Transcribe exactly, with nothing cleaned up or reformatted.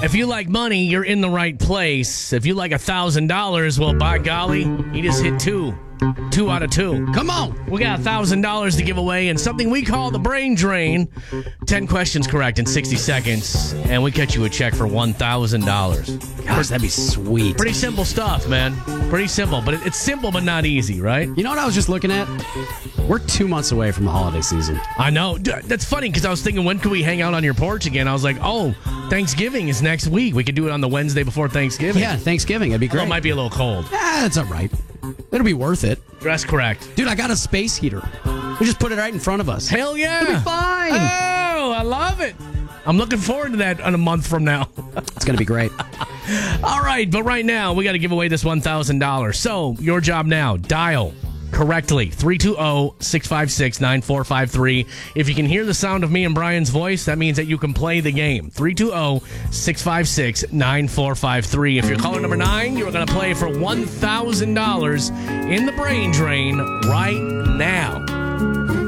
If you like money, you're in the right place. If you like one thousand dollars, well, by golly, you just hit two. Two out of two. Come on. We got one thousand dollars to give away and something we call the brain drain. ten questions correct in sixty seconds, and we catch you a check for one thousand dollars. Gosh, that'd be sweet. Pretty simple stuff, man. Pretty simple, but it- it's simple but not easy, right? You know what I was just looking at? We're two months away from the holiday season. I know. D- That's funny because I was thinking, when can we hang out on your porch again? I was like, oh, Thanksgiving is next week. We could do it on the Wednesday before Thanksgiving. Yeah, Thanksgiving. That'd be Although great. it might be a little cold. Ah, that's all right. It'll be worth it. That's correct. Dude, I got a space heater. We just put it right in front of us. Hell yeah. It'll be fine. Oh, I love it. I'm looking forward to that in a month from now. It's going to be great. All right, but right now, we got to give away this one thousand dollars. So, your job now, dial correctly, three two zero, six five six, nine four five three. If you can hear the sound of me and Brian's voice, that means that you can play the game. three two zero, six five six, nine four five three. If you're caller number nine, you're going to play for one thousand dollars in the brain drain right now.